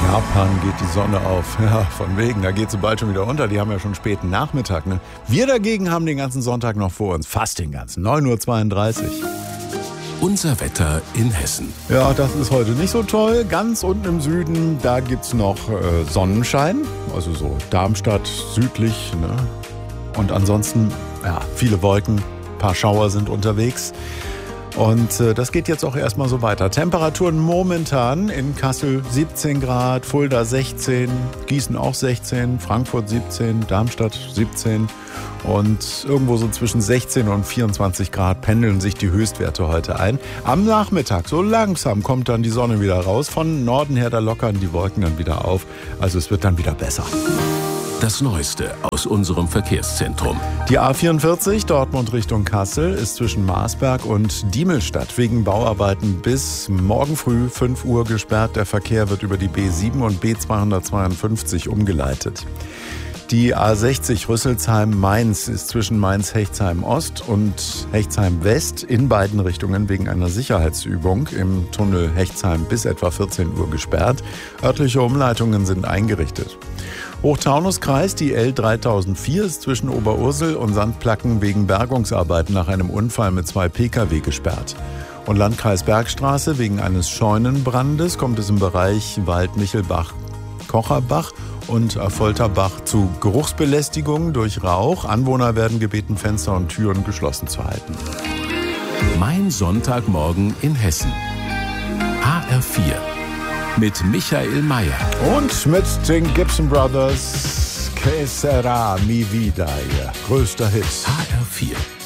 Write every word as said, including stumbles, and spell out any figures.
Japan geht die Sonne auf. Ja, von wegen, da geht sie bald schon wieder unter. Die haben ja schon späten Nachmittag. Ne? Wir dagegen haben den ganzen Sonntag noch vor uns. Fast den ganzen. neun Uhr zweiunddreißig. Unser Wetter in Hessen. Ja, das ist heute nicht so toll. Ganz unten im Süden, da gibt's noch äh, Sonnenschein. Also so Darmstadt südlich. Ne? Und ansonsten, ja, viele Wolken. Ein paar Schauer sind unterwegs. Und äh, das geht jetzt auch erstmal so weiter. Temperaturen momentan in Kassel siebzehn Grad, Fulda sechzehn, Gießen auch sechzehn, Frankfurt siebzehn, Darmstadt siebzehn und irgendwo so zwischen sechzehn und vierundzwanzig Grad pendeln sich die Höchstwerte heute ein. Am Nachmittag so langsam kommt dann die Sonne wieder raus. Von Norden her, da lockern die Wolken dann wieder auf. Also es wird dann wieder besser. Das Neueste aus unserem Verkehrszentrum. Die A vierundvierzig Dortmund Richtung Kassel ist zwischen Marsberg und Diemelstadt wegen Bauarbeiten bis morgen früh fünf Uhr gesperrt. Der Verkehr wird über die B sieben und B zweihundertzweiundfünfzig umgeleitet. Die A sechzig Rüsselsheim-Mainz ist zwischen Mainz-Hechtsheim-Ost und Hechtsheim-West in beiden Richtungen wegen einer Sicherheitsübung im Tunnel Hechtsheim bis etwa vierzehn Uhr gesperrt. Örtliche Umleitungen sind eingerichtet. Hochtaunuskreis, die L dreitausendvier ist zwischen Oberursel und Sandplacken wegen Bergungsarbeiten nach einem Unfall mit zwei Pkw gesperrt. Und Landkreis Bergstraße wegen eines Scheunenbrandes kommt es im Bereich Wald-Michelbach-Kocherbach und Affolterbach zu Geruchsbelästigung durch Rauch. Anwohner werden gebeten, Fenster und Türen geschlossen zu halten. Mein Sonntagmorgen in Hessen. H R vier. Mit Michael Mayer. Und mit den Gibson Brothers, Que sera mi vida, ihr größter Hit. H R vier.